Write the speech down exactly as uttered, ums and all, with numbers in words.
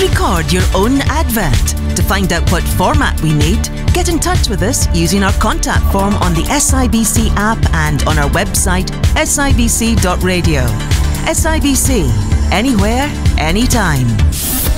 record your own advert. To find out what format we need, get in touch with us using our contact form on the S I B C app and on our website S I B C dot radio. S I B C, anywhere, anytime.